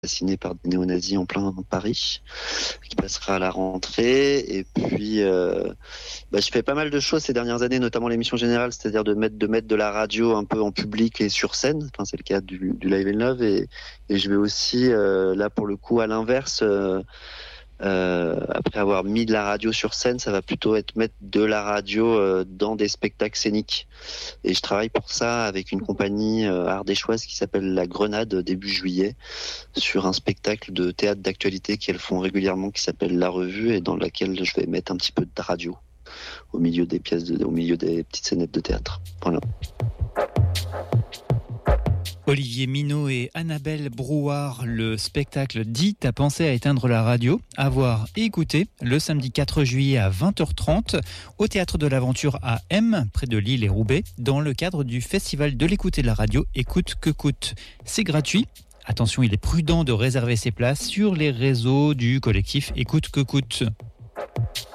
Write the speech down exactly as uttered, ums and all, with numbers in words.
assassiné par des néo-nazis en plein Paris, qui passera à la rentrée. Et puis, euh, bah, je fais pas mal de choses ces dernières années, notamment l'émission générale, c'est-à-dire de mettre de mettre de la radio un peu en public et sur scène. Enfin, c'est le cas du, du Live and Love. Et, et je vais aussi, euh, là pour le coup, à l'inverse. Euh, Euh, après avoir mis de la radio sur scène, ça va plutôt être mettre de la radio euh, dans des spectacles scéniques. Et je travaille pour ça avec une compagnie euh, ardéchoise qui s'appelle La Grenade début juillet, sur un spectacle de théâtre d'actualité qu'elles font régulièrement qui s'appelle La Revue et dans laquelle je vais mettre un petit peu de radio au milieu des pièces, de, au milieu des petites scénettes de théâtre. Voilà. Olivier Minot et Annabelle Brouard, le spectacle dit « T'as pensé à éteindre la radio ?» à voir et écouter le samedi quatre juillet à vingt heures trente au Théâtre de l'Aventure à M, près de Lille et Roubaix, dans le cadre du Festival de l'écoute et de la radio Écoute que coûte. C'est gratuit. Attention, il est prudent de réserver ses places sur les réseaux du collectif Écoute que coûte.